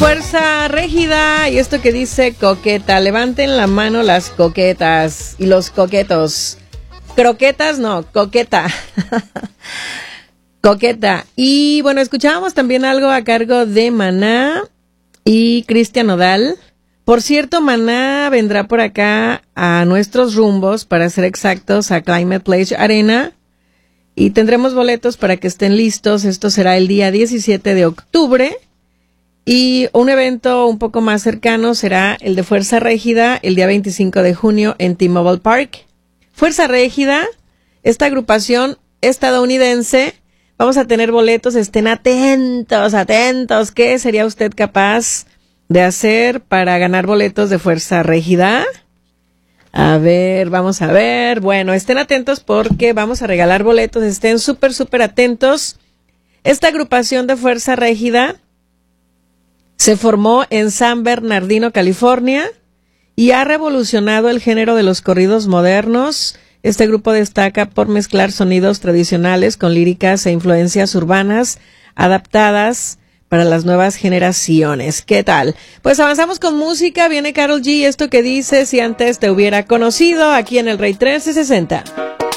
Fuerza Régida, y esto que dice coqueta, levanten la mano las coquetas y los coquetos. Croquetas, no, coqueta. Coqueta. Y bueno, escuchábamos también algo a cargo de Maná y Cristian Nodal. Por cierto, Maná vendrá por acá a nuestros rumbos, para ser exactos, a Climate Pledge Arena. Y tendremos boletos para que estén listos. Esto será el día 17 de octubre. Y un evento un poco más cercano será el de Fuerza Régida el día 25 de junio en T-Mobile Park. Fuerza Régida, esta agrupación estadounidense, vamos a tener boletos, estén atentos, atentos. ¿Qué sería usted capaz de hacer para ganar boletos de Fuerza Régida? A ver, vamos a ver. Bueno, estén atentos porque vamos a regalar boletos, estén súper, súper atentos. Esta agrupación de Fuerza Régida se formó en San Bernardino, California, y ha revolucionado el género de los corridos modernos. Este grupo destaca por mezclar sonidos tradicionales con líricas e influencias urbanas adaptadas para las nuevas generaciones. ¿Qué tal? Pues avanzamos con música. Viene Karol G, esto que dice: si antes te hubiera conocido, aquí en el Rey 1360.